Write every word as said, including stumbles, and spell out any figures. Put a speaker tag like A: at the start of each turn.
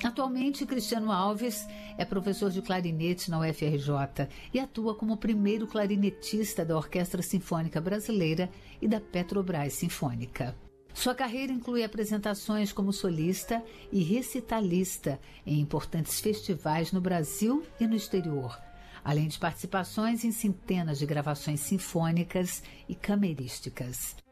A: Atualmente, Cristiano Alves é professor de clarinete na U F R J e atua como o primeiro clarinetista da Orquestra Sinfônica Brasileira e da Petrobras Sinfônica. Sua carreira inclui apresentações como solista e recitalista em importantes festivais no Brasil e no exterior, além de participações em centenas de gravações sinfônicas e camerísticas.